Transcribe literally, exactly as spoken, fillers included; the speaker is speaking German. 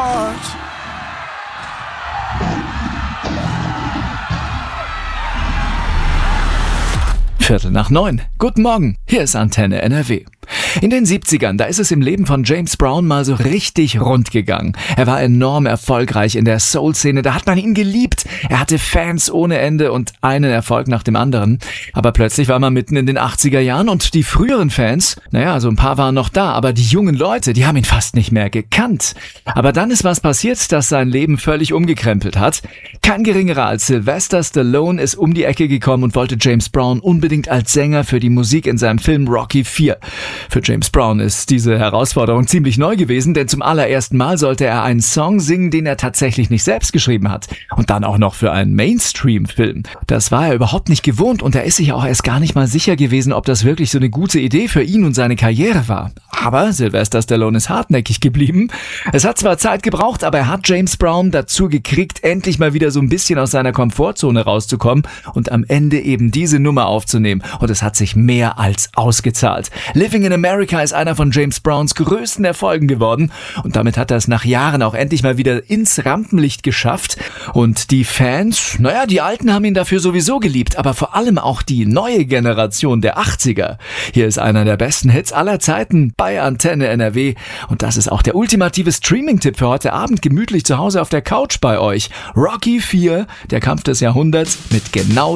heart. Viertel nach neun. Guten Morgen, hier ist Antenne N R W. In den siebzigern, da ist es im Leben von James Brown mal so richtig rund gegangen. Er war enorm erfolgreich in der Soul-Szene, da hat man ihn geliebt. Er hatte Fans ohne Ende und einen Erfolg nach dem anderen. Aber plötzlich war man mitten in den achtziger Jahren und die früheren Fans, naja, so ein paar waren noch da, aber die jungen Leute, die haben ihn fast nicht mehr gekannt. Aber dann ist was passiert, das sein Leben völlig umgekrempelt hat. Kein geringerer als Sylvester Stallone ist um die Ecke gekommen und wollte James Brown unbedingt als Sänger für die Musik in seinem Film Rocky vier. Für James Brown ist diese Herausforderung ziemlich neu gewesen, denn zum allerersten Mal sollte er einen Song singen, den er tatsächlich nicht selbst geschrieben hat. Und dann auch noch für einen Mainstream-Film. Das war er überhaupt nicht gewohnt und er ist sich auch erst gar nicht mal sicher gewesen, ob das wirklich so eine gute Idee für ihn und seine Karriere war. Aber Sylvester Stallone ist hartnäckig geblieben. Es hat zwar Zeit gebraucht, aber er hat James Brown dazu gekriegt, endlich mal wieder so ein bisschen aus seiner Komfortzone rauszukommen und am Ende eben diese Nummer aufzunehmen. Und es hat sich mehr als ausgezahlt. Living in America ist einer von James Browns größten Erfolgen geworden und damit hat er es nach Jahren auch endlich mal wieder ins Rampenlicht geschafft. Und die Fans, naja, die Alten haben ihn dafür sowieso geliebt, aber vor allem auch die neue Generation der achtziger. Hier ist einer der besten Hits aller Zeiten bei Antenne N R W und das ist auch der ultimative Streaming-Tipp für heute Abend, gemütlich zu Hause auf der Couch bei euch. Rocky vier, der Kampf des Jahrhunderts mit genau